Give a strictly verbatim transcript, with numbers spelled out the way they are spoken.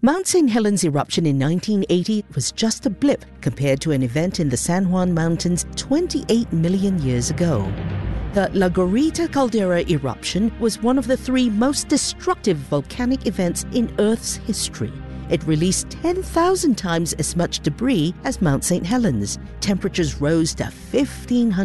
Mount Saint Helens eruption in nineteen eighty was just a blip compared to an event in the San Juan Mountains twenty-eight million years ago. The La Gorita caldera eruption was one of the three most destructive volcanic events in Earth's history. It released ten thousand times as much debris as Mount Saint Helens. Temperatures rose to fifteen hundred